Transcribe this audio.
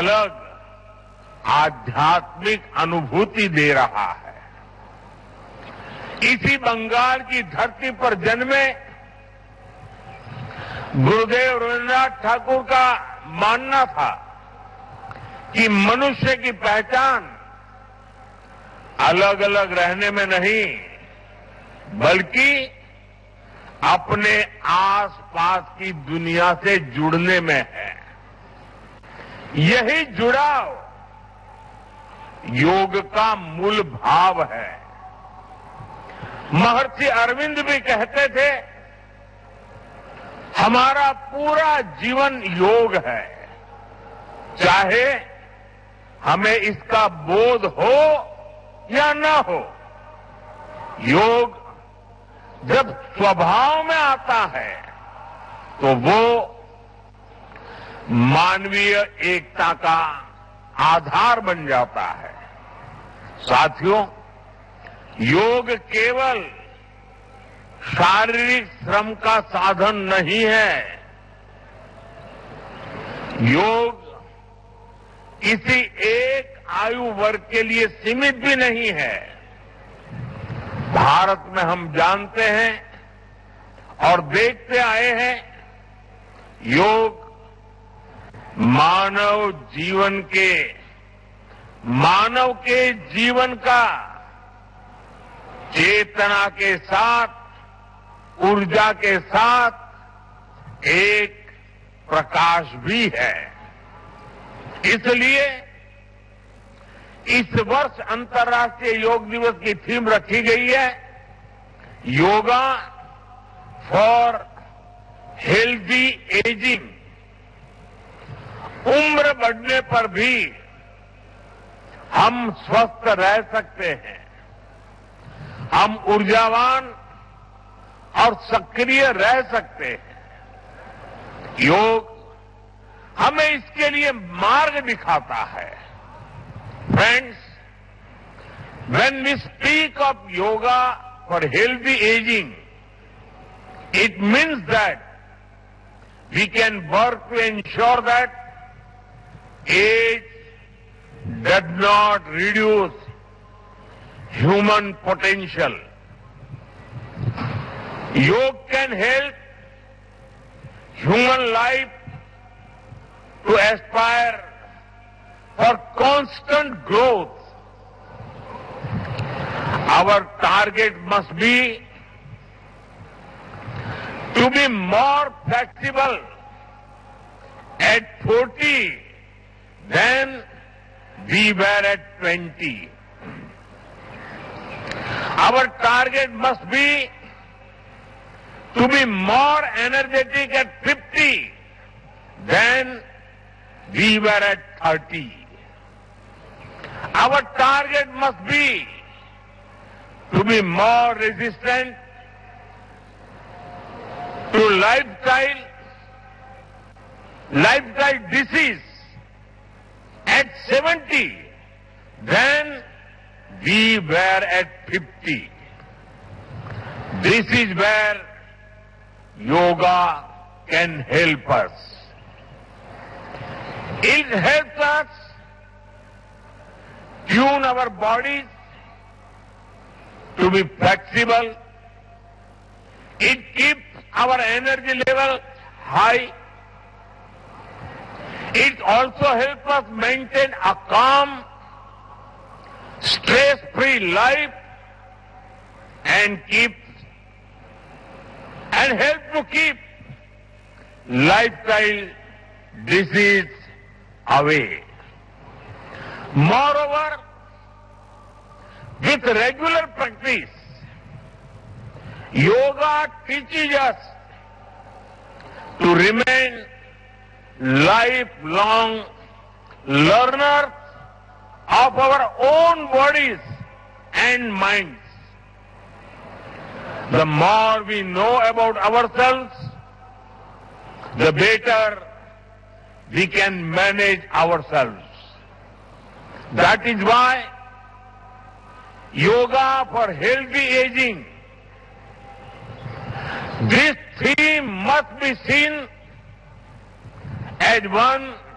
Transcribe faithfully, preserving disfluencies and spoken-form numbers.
अलग आध्यात्मिक अनुभूति दे रहा है। इसी बंगाल की धरती पर जन्मे गुरुदेव रवीन्द्रनाथ ठाकुर का मानना था कि मनुष्य की पहचान अलग अलग रहने में नहीं, बल्कि अपने आसपास की दुनिया से जुड़ने में है। यही जुड़ाव योग का मूल भाव है। महर्षि अरविंद भी कहते थे, हमारा पूरा जीवन योग है, चाहे हमें इसका बोध हो या न हो। योग जब स्वभाव में आता है तो वो मानवीय एकता का आधार बन जाता है। साथियों, योग केवल शारीरिक श्रम का साधन नहीं है। योग किसी एक आयु वर्ग के लिए सीमित भी नहीं है। भारत में हम जानते हैं और देखते आए हैं, योग मानव जीवन के मानव के जीवन का चेतना के साथ, ऊर्जा के साथ एक प्रकाश भी है। इसलिए इस वर्ष अंतर्राष्ट्रीय योग दिवस की थीम रखी गई है, योगा फॉर हेल्दी एजिंग। उम्र बढ़ने पर भी हम स्वस्थ रह सकते हैं, हम ऊर्जावान और सक्रिय रह सकते हैं। योग हमें इसके लिए मार्ग दिखाता है। Friends, when we speak of yoga for healthy aging, it means that we can work to ensure that age does not reduce human potential. Yoga can help human life to aspire for constant growth. Our target must be to be more flexible at forty than we were at twenty. Our target must be to be more energetic at fifty than we were at thirty. Our target must be to be more resistant to lifestyle, lifestyle disease at seventy than we were at fifty. This is where yoga can help us. It helps us tune our bodies to be flexible. It keeps our energy level high. It also helps us maintain a calm, stress-free life and keeps and help to keep lifestyle disease away. Moreover, with regular practice, yoga teaches us to remain lifelong learners of our own bodies and minds. The more we know about ourselves, the better we can manage ourselves. That is why yoga for healthy aging, this theme must be seen as one